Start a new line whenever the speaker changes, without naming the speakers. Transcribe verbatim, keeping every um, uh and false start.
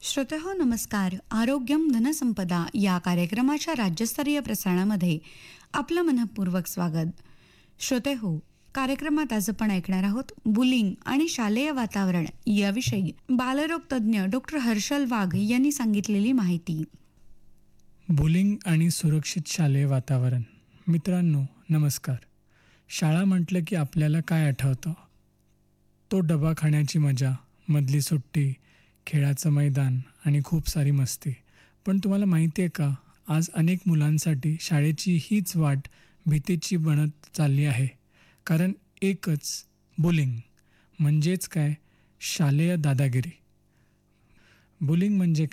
श्रोतेहो नमस्कार. आरोग्यम धनसंपदा या कार्यक्रमाच्या राज्यस्तरीय प्रसारणामध्ये आपलं मनःपूर्वक स्वागत. श्रोतेहो, कार्यक्रमात आज आपण ऐकणार आहोत बुलिंग आणि शालेय वातावरण याविषयी बालरोग तज्ज्ञ डॉक्टर हर्षल वाघ यांनी सांगितलेली माहिती.
बुलिंग आणि सुरक्षित शालेय वातावरण. मित्रांनो नमस्कार. शाळा म्हटलं की आपल्याला काय आठवतं? तो डबा खाण्याची मजा, मधली सुट्टी, खेळाचं मैदान आणि खूप सारी मस्ती. पण तुम्हाला माहिती आहे का, आज अनेक मुलांसाठी शाळेची हीच वाट भीतीची बनत चालली आहे. कारण एकच, बुलिंग म्हणजेच काय, शालेय दादागिरी. बुलिंग म्हणजे